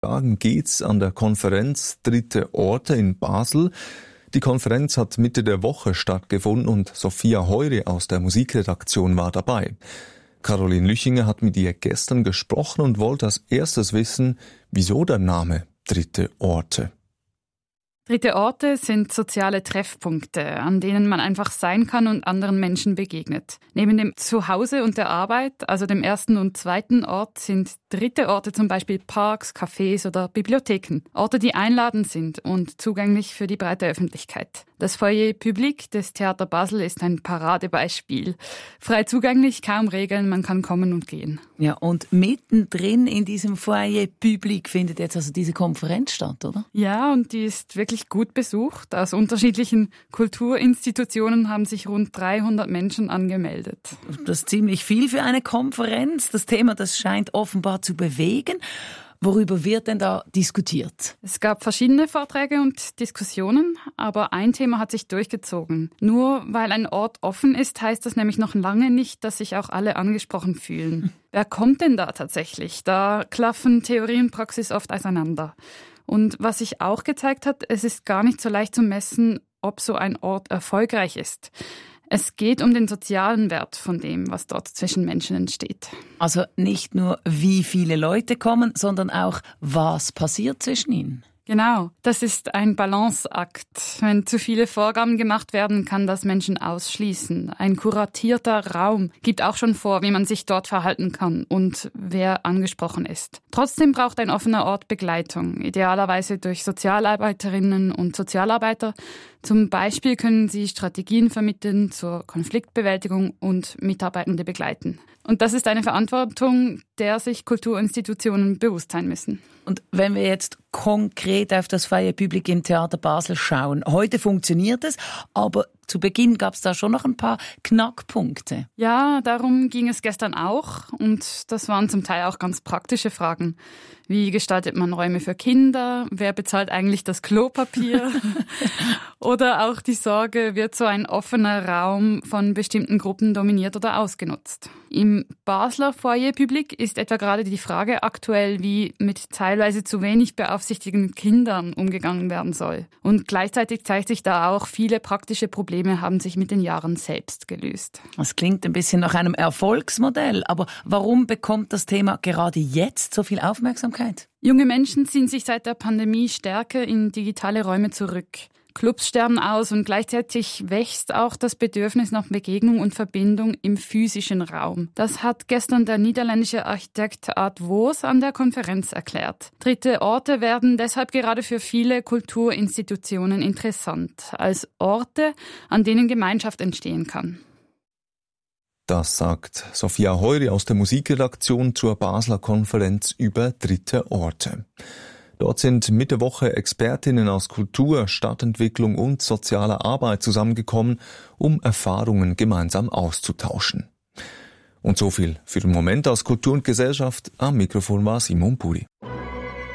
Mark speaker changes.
Speaker 1: Tagen geht's an der Konferenz Dritte Orte in Basel. Die Konferenz hat Mitte der Woche stattgefunden und Sophia Heuri aus der Musikredaktion war dabei. Caroline Lüchinger hat mit ihr gestern gesprochen und wollte als erstes wissen, wieso der Name Dritte Orte.
Speaker 2: Dritte Orte sind soziale Treffpunkte, an denen man einfach sein kann und anderen Menschen begegnet. Neben dem Zuhause und der Arbeit, also dem ersten und zweiten Ort, sind dritte Orte zum Beispiel Parks, Cafés oder Bibliotheken. Orte, die einladend sind und zugänglich für die breite Öffentlichkeit. Das Foyer Public des Theater Basel ist ein Paradebeispiel. Frei zugänglich, kaum Regeln, man kann kommen und gehen.
Speaker 3: Ja, und mittendrin in diesem Foyer Public findet jetzt also diese Konferenz statt, oder?
Speaker 2: Ja, und die ist wirklich gut besucht. Aus unterschiedlichen Kulturinstitutionen haben sich rund 300 Menschen angemeldet.
Speaker 3: Das ist ziemlich viel für eine Konferenz. Das Thema, das scheint offenbar zu bewegen. Worüber wird denn da diskutiert?
Speaker 2: Es gab verschiedene Vorträge und Diskussionen, aber ein Thema hat sich durchgezogen. Nur weil ein Ort offen ist, heißt das nämlich noch lange nicht, dass sich auch alle angesprochen fühlen. Wer kommt denn da tatsächlich? Da klaffen Theorie und Praxis oft auseinander. Und was sich auch gezeigt hat, es ist gar nicht so leicht zu messen, ob so ein Ort erfolgreich ist. Es geht um den sozialen Wert von dem, was dort zwischen Menschen entsteht.
Speaker 3: Also nicht nur, wie viele Leute kommen, sondern auch, was passiert zwischen ihnen.
Speaker 2: Genau, das ist ein Balanceakt. Wenn zu viele Vorgaben gemacht werden, kann das Menschen ausschließen. Ein kuratierter Raum gibt auch schon vor, wie man sich dort verhalten kann und wer angesprochen ist. Trotzdem braucht ein offener Ort Begleitung, idealerweise durch Sozialarbeiterinnen und Sozialarbeiter. Zum Beispiel können sie Strategien vermitteln zur Konfliktbewältigung und Mitarbeitende begleiten. Und das ist eine Verantwortung, der sich Kulturinstitutionen bewusst sein müssen.
Speaker 3: Und wenn wir jetzt konkret auf das Foyer Public im Theater Basel schauen, heute funktioniert es, aber zu Beginn gab es da schon noch ein paar Knackpunkte.
Speaker 2: Ja, darum ging es gestern auch und das waren zum Teil auch ganz praktische Fragen. Wie gestaltet man Räume für Kinder? Wer bezahlt eigentlich das Klopapier? Oder auch die Sorge, wird so ein offener Raum von bestimmten Gruppen dominiert oder ausgenutzt? Im Basler Foyer Public ist etwa gerade die Frage aktuell, wie mit teilweise zu wenig beaufsichtigten Kindern umgegangen werden soll. Und gleichzeitig zeigt sich da auch, viele praktische Probleme haben sich mit den Jahren selbst gelöst.
Speaker 3: Das klingt ein bisschen nach einem Erfolgsmodell, aber warum bekommt das Thema gerade jetzt so viel Aufmerksamkeit?
Speaker 2: Junge Menschen ziehen sich seit der Pandemie stärker in digitale Räume zurück. Clubs sterben aus und gleichzeitig wächst auch das Bedürfnis nach Begegnung und Verbindung im physischen Raum. Das hat gestern der niederländische Architekt Art Woos an der Konferenz erklärt. Dritte Orte werden deshalb gerade für viele Kulturinstitutionen interessant, als Orte, an denen Gemeinschaft entstehen kann.
Speaker 1: Das sagt Sophia Heuri aus der Musikredaktion zur Basler Konferenz über Dritte Orte. Dort sind Mitte Woche Expertinnen aus Kultur, Stadtentwicklung und sozialer Arbeit zusammengekommen, um Erfahrungen gemeinsam auszutauschen. Und so viel für den Moment aus Kultur und Gesellschaft. Am Mikrofon war Simon Puri.